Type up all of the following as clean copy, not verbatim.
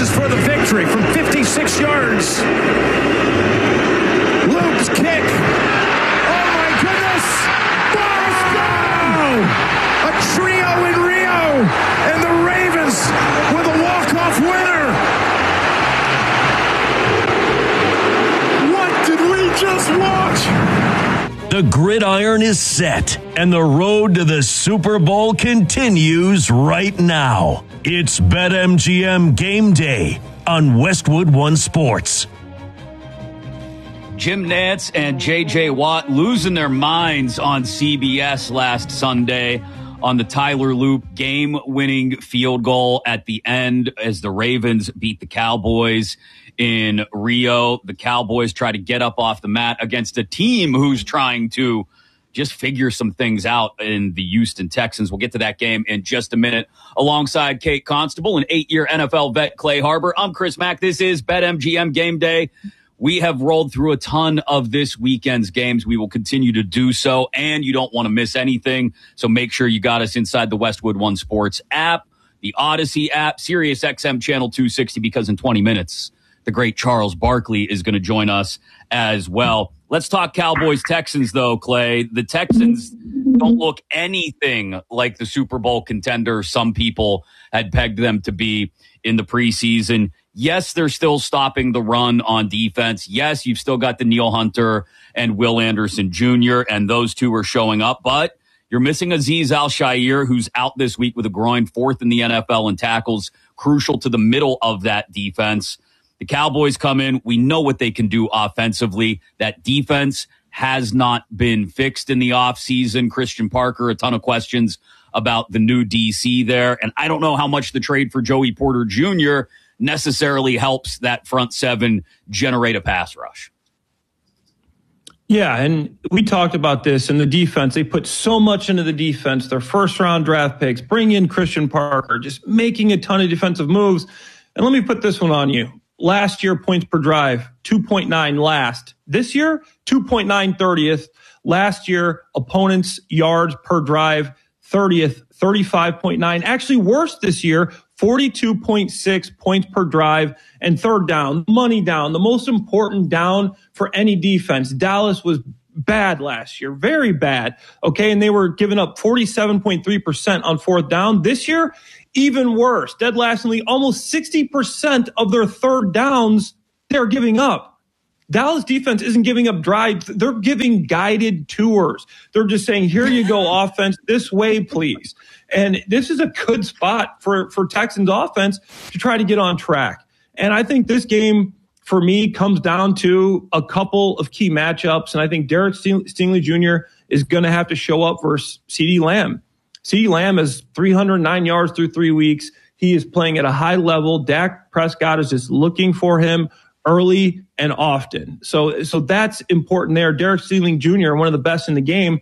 Texans for the victory from 56 yards. Luke's kick. Oh, my goodness. Bosco! A trio in Rio. And the Ravens with a walk-off winner. What did we just watch? The gridiron is set, and the road to the Super Bowl continues right now. It's BetMGM Game Day on Westwood One Sports. Jim Nantz and J.J. Watt losing their minds on CBS last Sunday on the Tyler Loop game-winning field goal at the end as the Ravens beat the Cowboys in Rio. The Cowboys try to get up off the mat against a team who's trying to just figure some things out in the Houston Texans. We'll get to that game in just a minute. Alongside Kate Constable, an 8-year NFL vet, Clay Harbor. I'm Chris Mack. This is BetMGM Game Day. We have rolled through a ton of this weekend's games. We will continue to do so, and you don't want to miss anything. So make sure you got us inside the Westwood One Sports app, the Odyssey app, Sirius XM Channel 260, because in 20 minutes, the great Charles Barkley is going to join us as well. Let's talk Cowboys-Texans, though, Clay. The Texans don't look anything like the Super Bowl contender some people had pegged them to be in the preseason. Yes, they're still stopping the run on defense. Yes, you've still got Danielle Hunter and Will Anderson Jr., and those two are showing up. But you're missing Azeez Al-Shaair, who's out this week with a groin, 4th in the NFL in tackles, crucial to the middle of that defense. The Cowboys come in. We know what they can do offensively. That defense has not been fixed in the offseason. Christian Parker, a ton of questions about the new DC there. And I don't know how much the trade for Joey Porter Jr. necessarily helps that front seven generate a pass rush. Yeah, and we talked about this in the defense. They put so much into the defense, their first-round draft picks, bring in Christian Parker, just making a ton of defensive moves. And let me put this one on you. Last year, points per drive, 2.9 last. This year, 2.9 30th. Last year, opponents' yards per drive, 30th, 35.9. Actually worse this year, 42.6 points per drive, and third down, money down, the most important down for any defense. Dallas was bad last year, very bad. Okay, and they were giving up 47.3% on fourth down. This year, even worse, dead last in the league, almost 60% of their third downs they're giving up. Dallas defense isn't giving up drives. They're giving guided tours. They're just saying, here you go, offense, this way, please. And this is a good spot for Texans offense to try to get on track. And I think this game, for me, comes down to a couple of key matchups. And I think Derek Stingley Jr. is going to have to show up versus CeeDee Lamb. CeeDee Lamb has 309 yards through 3 weeks. He is playing at a high level. Dak Prescott is just looking for him early and often. So that's important there. Derek Stingley Jr., one of the best in the game,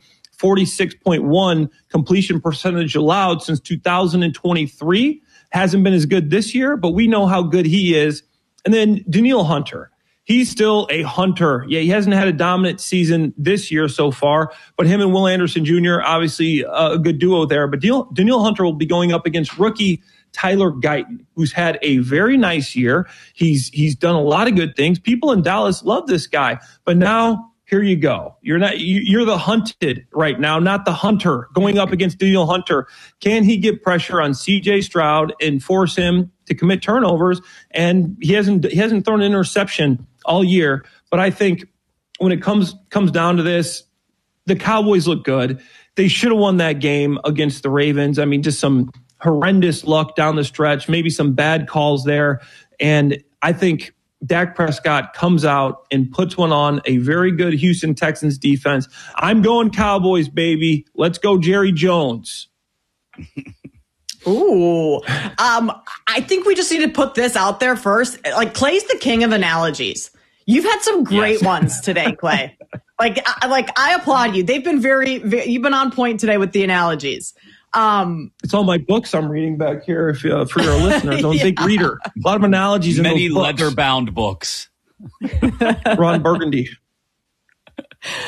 46.1 completion percentage allowed since 2023. Hasn't been as good this year, but we know how good he is. And then Danielle Hunter. He's still a hunter. Yeah, he hasn't had a dominant season this year so far, but him and Will Anderson Jr., obviously a good duo there. But Danielle Hunter will be going up against rookie Tyler Guyton, who's had a very nice year. He's done a lot of good things. People in Dallas love this guy, but now here you go. You're the hunted right now, not the hunter, going up against Danielle Hunter. Can he get pressure on CJ Stroud and force him to commit turnovers? And he hasn't thrown an interception all year. But I think when it comes down to this, the Cowboys look good. They should have won that game against the Ravens. I mean, just some horrendous luck down the stretch, maybe some bad calls there. And I think Dak Prescott comes out and puts one on a very good Houston Texans defense. I'm going Cowboys, baby. Let's go Jerry Jones. Ooh. I think we just need to put this out there first. Like, Clay's the king of analogies. You've had some great ones today, Clay. I applaud you. They've been you've been on point today with the analogies. It's all my books I'm reading back here. If for your listeners, I'm a big reader. A lot of analogies in many those books. leather-bound books. Ron Burgundy.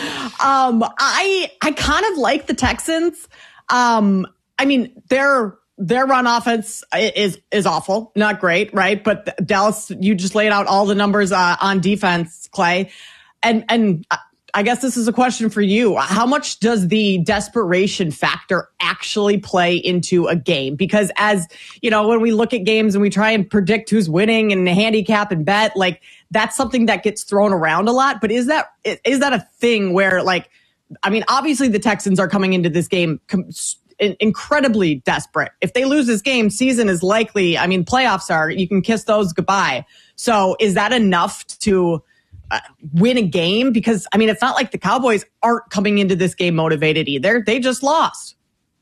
I kind of like the Texans. I mean, they're their run offense is awful, not great, right? But Dallas, you just laid out all the numbers on defense, Clay. And I guess this is a question for you. How much does the desperation factor actually play into a game? Because as, you know, when we look at games and we try and predict who's winning and handicap and bet, like that's something that gets thrown around a lot. But is that a thing where, like, I mean, obviously the Texans are coming into this game incredibly desperate. If they lose this game, season is likely, I mean, playoffs are, you can kiss those goodbye. So is that enough to win a game? Because, I mean, it's not like the Cowboys aren't coming into this game motivated either. They just lost.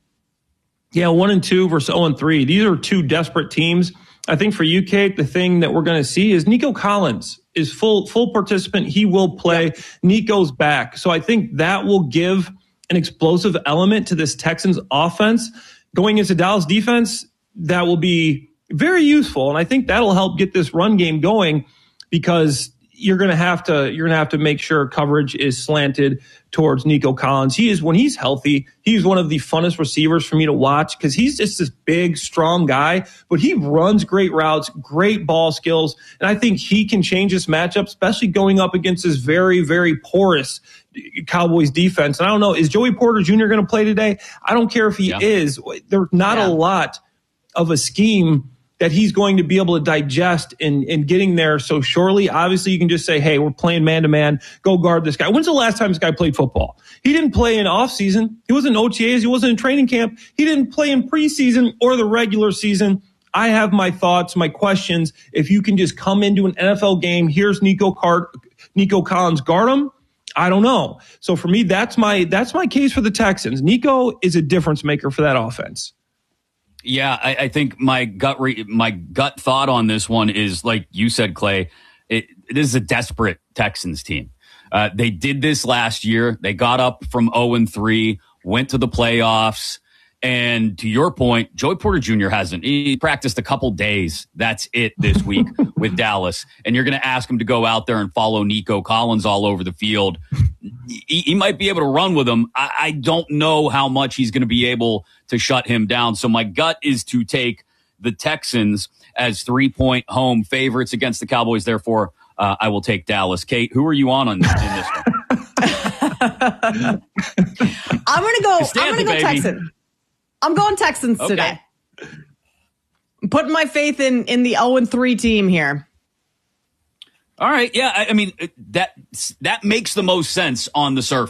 Yeah, 1-2 versus 0-3. These are two desperate teams. I think for you, Kate, the thing that we're going to see is Nico Collins is full participant. He will play. Yep. Nico's back. So I think that will give an explosive element to this Texans offense. Going into Dallas defense, that will be very useful. And I think that'll help get this run game going, because you're going to have to make sure coverage is slanted towards Nico Collins. When he's healthy, he's one of the funnest receivers for me to watch, because he's just this big, strong guy, but he runs great routes, great ball skills. And I think he can change this matchup, especially going up against this very, very porous Cowboys defense. And I don't know, is Joey Porter Jr. going to play today? I don't care if he is. There's not a lot of a scheme that he's going to be able to digest in getting there so shortly. Obviously, you can just say, hey, we're playing man-to-man. Go guard this guy. When's the last time this guy played football? He didn't play in off-season. He wasn't in OTAs. He wasn't in training camp. He didn't play in preseason or the regular season. I have my thoughts, my questions. If you can just come into an NFL game, here's Nico Collins, guard him. I don't know. So for me, that's my case for the Texans. Nico is a difference maker for that offense. Yeah, I think my gut thought on this one is, like you said, Clay, it is a desperate Texans team. They did this last year. They got up from 0-3, went to the playoffs. And to your point, Joey Porter Jr. hasn't. He practiced a couple days. That's it this week with Dallas. And you're going to ask him to go out there and follow Nico Collins all over the field. He might be able to run with him. I don't know how much he's going to be able to shut him down. So my gut is to take the Texans as 3-point home favorites against the Cowboys. Therefore, I will take Dallas. Kate, who are you on in this one? I'm going to go Texans. I'm going Texans today. I'm putting my faith in the 0-3 team here. All right. Yeah. I mean, that makes the most sense on the surface.